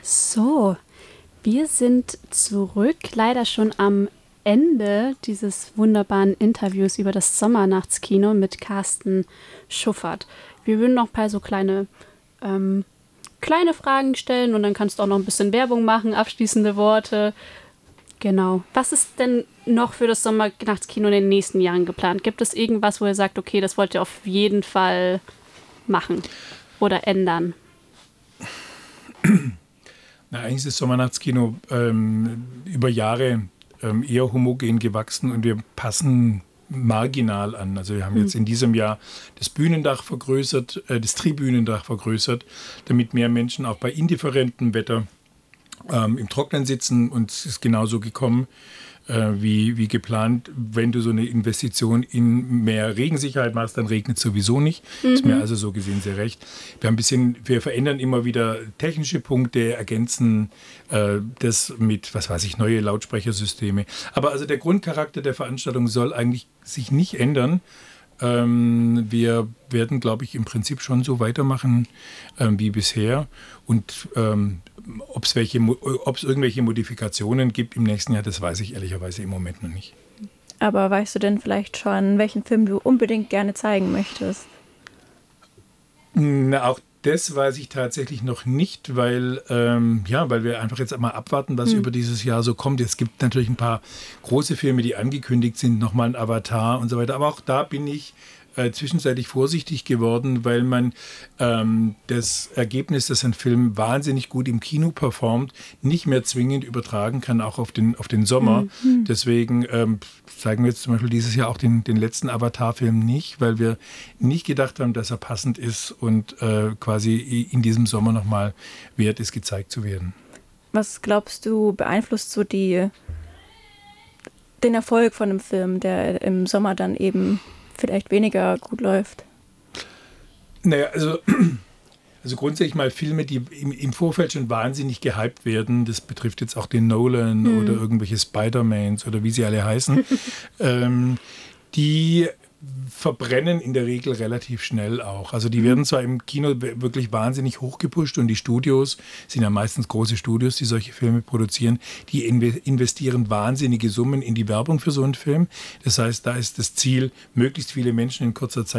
So, wir sind zurück, leider schon am Ende dieses wunderbaren Interviews über das Sommernachtskino mit Carsten Schuffert. Wir würden noch ein paar so kleine Fragen stellen und dann kannst du auch noch ein bisschen Werbung machen, abschließende Worte. Genau. Was ist denn noch für das Sommernachtskino in den nächsten Jahren geplant? Gibt es irgendwas, wo ihr sagt, okay, das wollt ihr auf jeden Fall machen oder ändern? Na, eigentlich ist das Sommernachtskino über Jahre eher homogen gewachsen und wir passen marginal an. Also wir haben jetzt in diesem Jahr das Bühnendach vergrößert, das Tribünendach vergrößert, damit mehr Menschen auch bei indifferentem Wetter im Trocknen sitzen, und es ist genauso gekommen wie geplant. Wenn du so eine Investition in mehr Regensicherheit machst, dann regnet es sowieso nicht. Ist mir also so gesehen sehr recht. Wir verändern immer wieder technische Punkte, ergänzen das mit, neue Lautsprechersysteme. Aber also der Grundcharakter der Veranstaltung soll eigentlich sich nicht ändern. Wir werden, glaube ich, im Prinzip schon so weitermachen wie bisher. Und ob es irgendwelche Modifikationen gibt im nächsten Jahr, das weiß ich ehrlicherweise im Moment noch nicht. Aber weißt du denn vielleicht schon, welchen Film du unbedingt gerne zeigen möchtest? Na, auch das weiß ich tatsächlich noch nicht, weil wir einfach jetzt einmal abwarten, was über dieses Jahr so kommt. Es gibt natürlich ein paar große Filme, die angekündigt sind, nochmal ein Avatar und so weiter. Aber auch da bin ich zwischenzeitlich vorsichtig geworden, weil man das Ergebnis, dass ein Film wahnsinnig gut im Kino performt, nicht mehr zwingend übertragen kann, auch auf den Sommer. Deswegen zeigen wir jetzt zum Beispiel dieses Jahr auch den letzten Avatar-Film nicht, weil wir nicht gedacht haben, dass er passend ist und quasi in diesem Sommer nochmal wert ist, gezeigt zu werden. Was glaubst du, beeinflusst so den Erfolg von einem Film, der im Sommer dann eben vielleicht weniger gut läuft? Naja, also grundsätzlich mal Filme, die im Vorfeld schon wahnsinnig gehypt werden, das betrifft jetzt auch den Nolan oder irgendwelche Spider-Mans oder wie sie alle heißen, die verbrennen in der Regel relativ schnell auch. Also die werden zwar im Kino wirklich wahnsinnig hochgepusht und die Studios, sind ja meistens große Studios, die solche Filme produzieren, die investieren wahnsinnige Summen in die Werbung für so einen Film. Das heißt, da ist das Ziel, möglichst viele Menschen in kurzer Zeit